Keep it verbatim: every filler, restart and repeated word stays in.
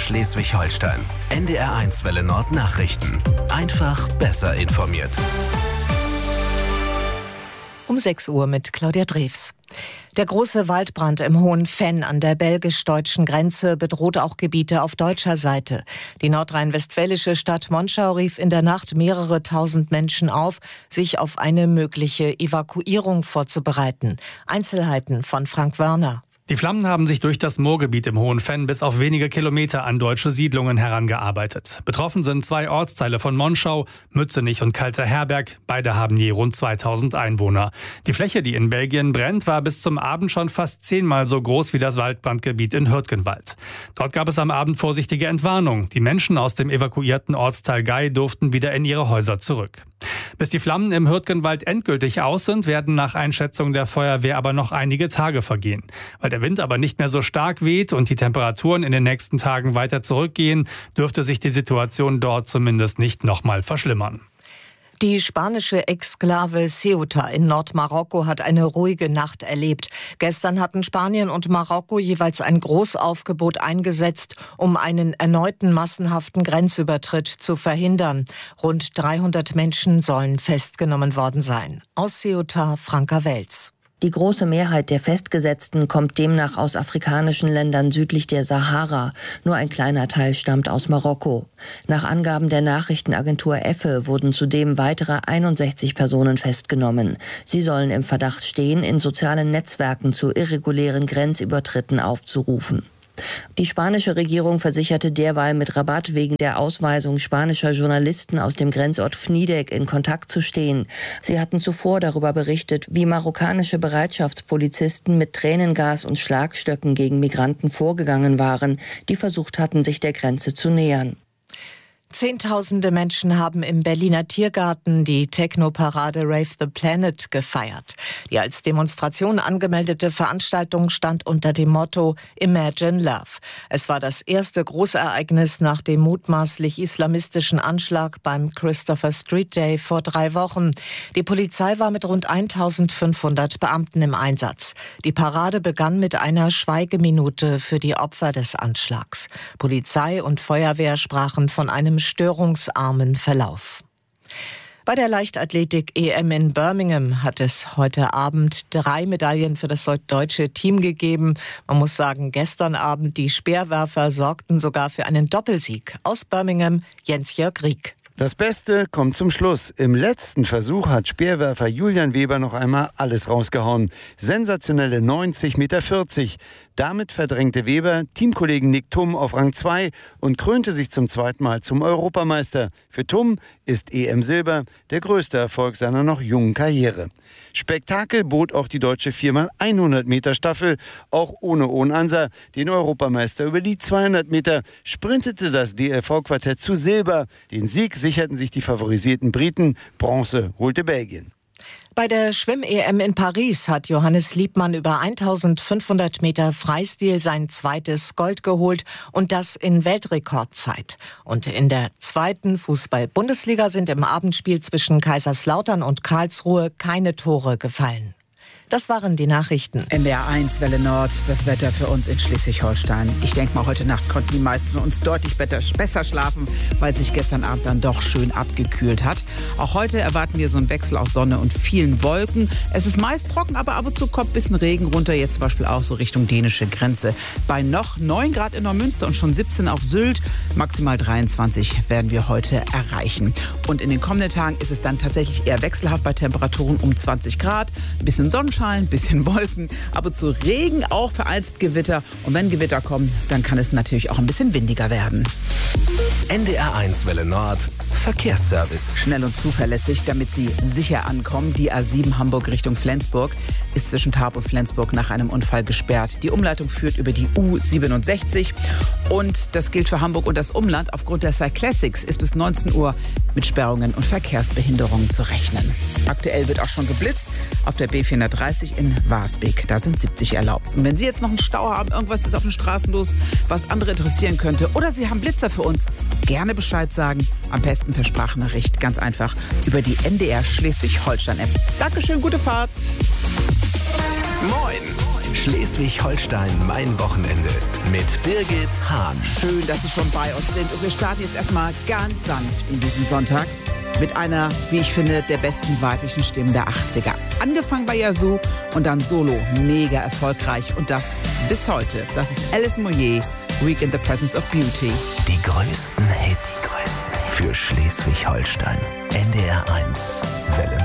Schleswig-Holstein. N D R eins Welle Nord Nachrichten. Einfach besser informiert. Um sechs Uhr mit Claudia Drews. Der große Waldbrand im Hohen Venn an der belgisch-deutschen Grenze bedroht auch Gebiete auf deutscher Seite. Die nordrhein-westfälische Stadt Monschau rief in der Nacht mehrere tausend Menschen auf, sich auf eine mögliche Evakuierung vorzubereiten. Einzelheiten von Frank Wörner. Die Flammen haben sich durch das Moorgebiet im Hohen Venn bis auf wenige Kilometer an deutsche Siedlungen herangearbeitet. Betroffen sind zwei Ortsteile von Monschau, Mützenich und Kalter Herberg. Beide haben je rund zweitausend Einwohner. Die Fläche, die in Belgien brennt, war bis zum Abend schon fast zehnmal so groß wie das Waldbrandgebiet in Hürtgenwald. Dort gab es am Abend vorsichtige Entwarnung. Die Menschen aus dem evakuierten Ortsteil Gei durften wieder in ihre Häuser zurück. Bis die Flammen im Hürtgenwald endgültig aus sind, werden nach Einschätzung der Feuerwehr aber noch einige Tage vergehen. Weil der Wind aber nicht mehr so stark weht und die Temperaturen in den nächsten Tagen weiter zurückgehen, dürfte sich die Situation dort zumindest nicht nochmal verschlimmern. Die spanische Exklave Ceuta in Nordmarokko hat eine ruhige Nacht erlebt. Gestern hatten Spanien und Marokko jeweils ein Großaufgebot eingesetzt, um einen erneuten massenhaften Grenzübertritt zu verhindern. Rund dreihundert Menschen sollen festgenommen worden sein. Aus Ceuta, Franka Welz. Die große Mehrheit der Festgesetzten kommt demnach aus afrikanischen Ländern südlich der Sahara. Nur ein kleiner Teil stammt aus Marokko. Nach Angaben der Nachrichtenagentur Effe wurden zudem weitere einundsechzig Personen festgenommen. Sie sollen im Verdacht stehen, in sozialen Netzwerken zu irregulären Grenzübertritten aufzurufen. Die spanische Regierung versicherte derweil mit Rabat wegen der Ausweisung spanischer Journalisten aus dem Grenzort Fnidek in Kontakt zu stehen. Sie hatten zuvor darüber berichtet, wie marokkanische Bereitschaftspolizisten mit Tränengas und Schlagstöcken gegen Migranten vorgegangen waren, die versucht hatten, sich der Grenze zu nähern. Zehntausende Menschen haben im Berliner Tiergarten die Techno-Parade Rave the Planet gefeiert. Die als Demonstration angemeldete Veranstaltung stand unter dem Motto Imagine Love. Es war das erste Großereignis nach dem mutmaßlich islamistischen Anschlag beim Christopher Street Day vor drei Wochen. Die Polizei war mit rund eintausendfünfhundert Beamten im Einsatz. Die Parade begann mit einer Schweigeminute für die Opfer des Anschlags. Polizei und Feuerwehr sprachen von einem störungsarmen Verlauf. Bei der Leichtathletik-E M in Birmingham hat es heute Abend drei Medaillen für das deutsche Team gegeben. Man muss sagen, gestern Abend die Speerwerfer sorgten sogar für einen Doppelsieg. Aus Birmingham, Jens-Jörg Rieck. Das Beste kommt zum Schluss. Im letzten Versuch hat Speerwerfer Julian Weber noch einmal alles rausgehauen. Sensationelle neunzig Komma vierzig Meter. Damit verdrängte Weber Teamkollegen Nick Thum auf Rang zwei und krönte sich zum zweiten Mal zum Europameister. Für Thum ist E M Silber der größte Erfolg seiner noch jungen Karriere. Spektakel bot auch die deutsche vier mal hundert Meter Staffel. Auch ohne Ohn Ansa, den Europameister über die zweihundert Meter, sprintete das D L V-Quartett zu Silber. Den Sieg sicherten sich die favorisierten Briten. Bronze holte Belgien. Bei der Schwimm-E M in Paris hat Johannes Liebmann über eintausendfünfhundert Meter Freistil sein zweites Gold geholt und das in Weltrekordzeit. Und in der zweiten Fußball-Bundesliga sind im Abendspiel zwischen Kaiserslautern und Karlsruhe keine Tore gefallen. Das waren die Nachrichten. N D R eins Welle Nord, das Wetter für uns in Schleswig-Holstein. Ich denke mal, heute Nacht konnten die meisten von uns deutlich besser schlafen, weil sich gestern Abend dann doch schön abgekühlt hat. Auch heute erwarten wir so einen Wechsel aus Sonne und vielen Wolken. Es ist meist trocken, aber ab und zu kommt ein bisschen Regen runter, jetzt zum Beispiel auch so Richtung dänische Grenze. Bei noch neun Grad in Neumünster und schon siebzehn auf Sylt, maximal dreiundzwanzig werden wir heute erreichen. Und in den kommenden Tagen ist es dann tatsächlich eher wechselhaft bei Temperaturen um zwanzig Grad, ein bisschen Sonnenschein, ein bisschen Wolken, ab und zu Regen, auch vereinzelt Gewitter. Und wenn Gewitter kommen, dann kann es natürlich auch ein bisschen windiger werden. N D R eins Welle Nord Verkehrsservice. Schnell und zuverlässig, damit Sie sicher ankommen. Die A sieben Hamburg Richtung Flensburg ist zwischen Tarp und Flensburg nach einem Unfall gesperrt. Die Umleitung führt über die U siebenundsechzig. Und das gilt für Hamburg und das Umland. Aufgrund der Cyclassics ist bis neunzehn Uhr mit Sperrungen und Verkehrsbehinderungen zu rechnen. Aktuell wird auch schon geblitzt auf der B vierhundertdreißig in Warsbeek. Da sind siebzig erlaubt. Und wenn Sie jetzt noch einen Stau haben, irgendwas ist auf den Straßen los, was andere interessieren könnte, oder Sie haben Blitzer für uns, gerne Bescheid sagen. Am besten per Sprachnachricht, ganz einfach über die N D R Schleswig-Holstein-App. Dankeschön, gute Fahrt. Moin! Schleswig-Holstein, mein Wochenende mit Birgit Hahn. Schön, dass Sie schon bei uns sind. Und wir starten jetzt erstmal ganz sanft in diesen Sonntag mit einer, wie ich finde, der besten weiblichen Stimmen der achtziger. Angefangen bei Yazoo und dann solo, mega erfolgreich. Und das bis heute. Das ist Alice Moyer, Week in the Presence of Beauty. Die größten Hits, Die größten Hits. Für Schleswig-Holstein. N D R eins, Welle